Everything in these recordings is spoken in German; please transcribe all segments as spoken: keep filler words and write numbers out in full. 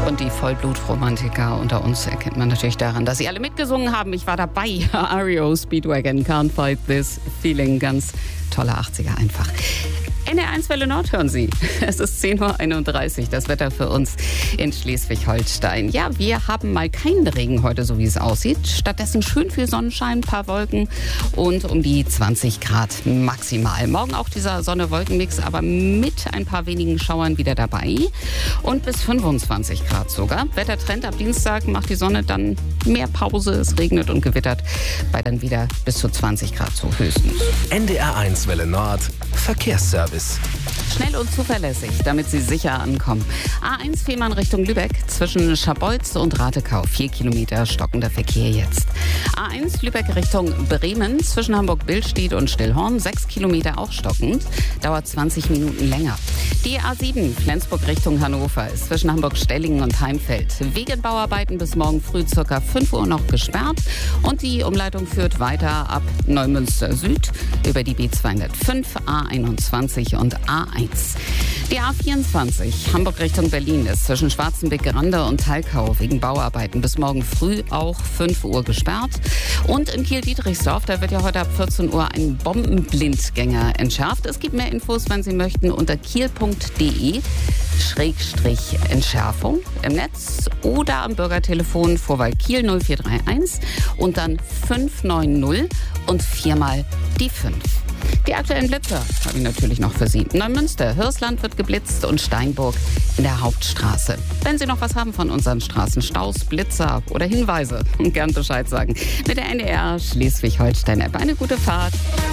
Und die Vollblutromantiker unter uns erkennt man natürlich daran, dass sie alle mitgesungen haben. Ich war dabei. R E O Speedwagon, Can't Fight This Feeling. Ganz tolle achtziger einfach. N R eins Welle Nord hören Sie. Es ist zehn Uhr einunddreißig, das Wetter für uns in Schleswig-Holstein. Ja, wir haben mal keinen Regen heute, so wie es aussieht. Stattdessen schön viel Sonnenschein, ein paar Wolken und um die zwanzig Grad maximal. Morgen auch dieser Sonne-Wolken-Mix, aber mit ein paar wenigen Schauern wieder dabei. Und bis fünfundzwanzig Grad sogar. Wettertrend ab Dienstag macht die Sonne dann mehr Pause. Es regnet und gewittert bei dann wieder bis zu zwanzig Grad so höchstens. N D R eins Welle Nord, Verkehrsservice. Schnell und zuverlässig, damit Sie sicher ankommen. A eins Fehmarn Richtung Lübeck zwischen Scharbeutz und Ratekau. Vier Kilometer stockender Verkehr jetzt. A eins Lübeck Richtung Bremen zwischen Hamburg-Billstedt und Stillhorn. Sechs Kilometer auch stockend. Dauert zwanzig Minuten länger. Die A sieben Flensburg Richtung Hannover ist zwischen Hamburg-Stellingen und Heimfeld. Wegen Bauarbeiten bis morgen früh ca. fünf Uhr noch gesperrt. Und die Umleitung führt weiter ab Neumünster Süd über die B zweihundertfünf, A einundzwanzig und A eins. Die A vierundzwanzig Hamburg Richtung Berlin ist zwischen Schwarzenbeck-Rande und Talkau wegen Bauarbeiten bis morgen früh auch fünf Uhr gesperrt. Und in Kiel-Dietrichsdorf, da wird ja heute ab vierzehn Uhr ein Bombenblindgänger entschärft. Es gibt mehr Infos, wenn Sie möchten, unter kiel punkt de Schrägstrich Entschärfung im Netz oder am Bürgertelefon Vorwahl Kiel null vier drei eins und dann fünf neun null und viermal die fünf. Die aktuellen Blitzer habe ich natürlich noch für Sie. Neumünster, Hirsland wird geblitzt und Steinburg in der Hauptstraße. Wenn Sie noch was haben von unseren Straßenstaus, Blitzer oder Hinweise, gern Bescheid sagen. Mit der N D R Schleswig-Holstein-App eine gute Fahrt.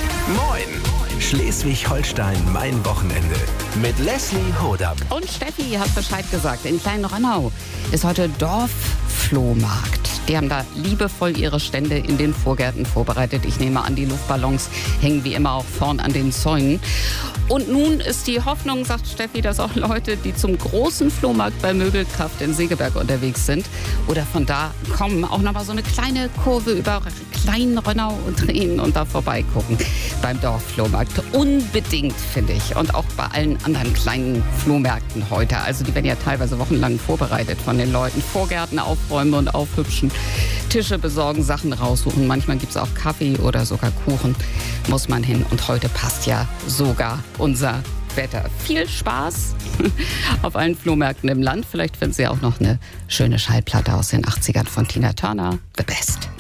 Moin! Schleswig-Holstein, mein Wochenende. Mit Leslie Hodam. Und Steffi hat Bescheid gesagt. In Klein-Rönnau ist heute Dorfflohmarkt. Die haben da liebevoll ihre Stände in den Vorgärten vorbereitet. Ich nehme an, die Luftballons hängen wie immer auch vorn an den Zäunen. Und nun ist die Hoffnung, sagt Steffi, dass auch Leute, die zum großen Flohmarkt bei Möbelkraft in Segeberg unterwegs sind oder von da kommen, auch nochmal so eine kleine Kurve über Klein-Rönnau drehen und da vorbeigucken beim Dorfflohmarkt. Unbedingt, finde ich. Und auch bei allen anderen kleinen Flohmärkten heute. Also die werden ja teilweise wochenlang vorbereitet von den Leuten. Vorgärten aufräumen und aufhübschen. Tische besorgen, Sachen raussuchen. Manchmal gibt es auch Kaffee oder sogar Kuchen. Muss man hin. Und heute passt ja sogar unser Wetter. Viel Spaß auf allen Flohmärkten im Land. Vielleicht finden Sie auch noch eine schöne Schallplatte aus den achtzigern von Tina Turner. The Best.